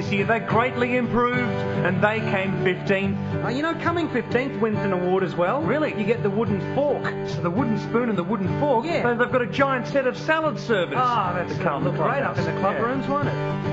this year. They greatly improved, and they came 15th. You know, coming 15th wins an award as well. Really? You get the wooden fork. So the wooden spoon and the wooden fork. Yeah. They've got a giant set of salad servers. That's to come look to the great up in the club clubhouse. rooms, won't it?